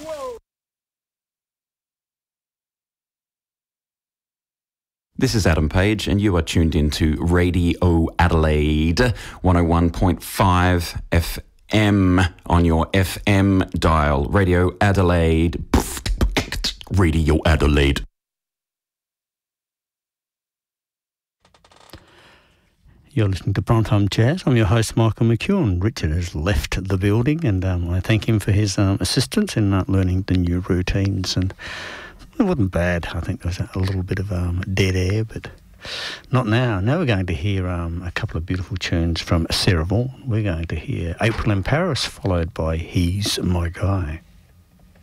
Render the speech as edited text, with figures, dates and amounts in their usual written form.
This is Adam Page, and you are tuned into Radio Adelaide 101.5 FM on your FM dial. Radio Adelaide. Radio Adelaide. You're listening to Primetime Jazz. I'm your host, Michael McEwen. Richard has left the building, and I thank him for his assistance in learning the new routines. And it wasn't bad. I think there was a little bit of dead air, but not now. Now we're going to hear a couple of beautiful tunes from Sarah Vaughan. We're going to hear April in Paris, followed by He's My Guy.